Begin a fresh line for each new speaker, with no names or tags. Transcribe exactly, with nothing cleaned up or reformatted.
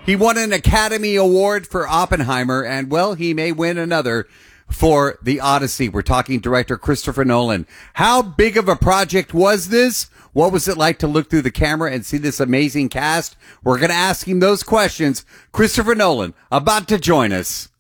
He won an Academy Award for Oppenheimer, and, well, he may win another for The Odyssey. We're talking director Christopher Nolan. How big of a project was this? What was it like to look through the camera and see this amazing cast? We're going to ask him those questions. Christopher Nolan, about to join us.